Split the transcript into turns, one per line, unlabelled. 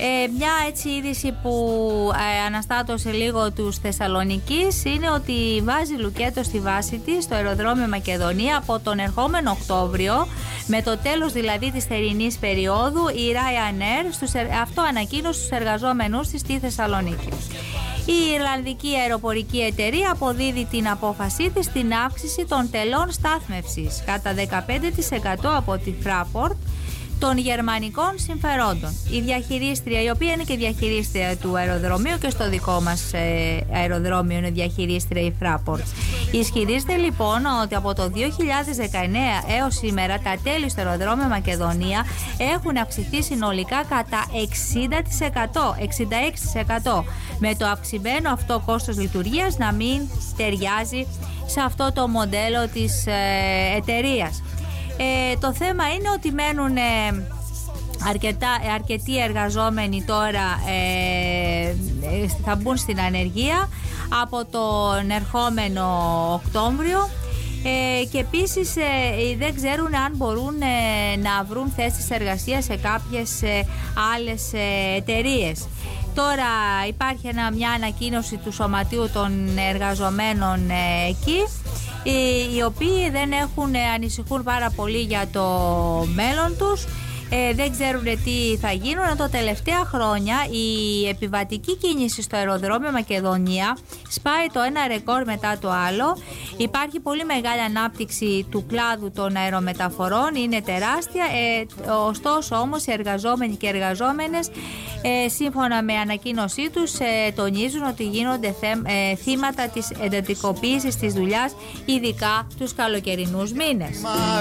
Μια έτσι είδηση που αναστάτωσε λίγο τους Θεσσαλονικείς είναι ότι βάζει λουκέτο στη βάση της στο αεροδρόμιο Μακεδονία από τον ερχόμενο Οκτώβριο, με το τέλος δηλαδή της θερινής περίοδου. Η Ryanair αυτό ανακοίνωσε στους εργαζόμενους της στη Θεσσαλονίκη. Η Ιρλανδική αεροπορική εταιρεία αποδίδει την απόφασή της στην αύξηση των τελών στάθμευσης κατά 15% από τη Fraport των γερμανικών συμφερόντων. Η διαχειρίστρια, η οποία είναι και διαχειρίστρια του αεροδρομίου, και στο δικό μας αεροδρόμιο είναι διαχειρίστρια η Fraport, ισχυρίζεται λοιπόν ότι από το 2019 έως σήμερα τα τέλη στο αεροδρόμιο Μακεδονία έχουν αυξηθεί συνολικά κατά 66%, με το αυξημένο αυτό κόστος λειτουργίας να μην ταιριάζει σε αυτό το μοντέλο της εταιρείας. Το θέμα είναι ότι μένουν αρκετοί εργαζόμενοι τώρα, θα μπουν στην ανεργία από τον ερχόμενο Οκτώβριο, και επίσης δεν ξέρουν αν μπορούν να βρουν θέσεις εργασίας σε κάποιες άλλες εταιρείες. Τώρα υπάρχει μια ανακοίνωση του Σωματείου των Εργαζομένων εκεί, οι οποίοι ανησυχούν πάρα πολύ για το μέλλον τους. Δεν ξέρουν τι θα γίνουν. Ενώ τα τελευταία χρόνια η επιβατική κίνηση στο αεροδρόμιο Μακεδονία σπάει το ένα ρεκόρ μετά το άλλο. Υπάρχει πολύ μεγάλη ανάπτυξη του κλάδου των αερομεταφορών, είναι τεράστια. Ωστόσο όμως οι εργαζόμενοι και εργαζόμενες, σύμφωνα με ανακοίνωσή τους, τονίζουν ότι γίνονται θύματα της εντατικοποίησης της δουλειάς, ειδικά τους καλοκαιρινούς μήνες.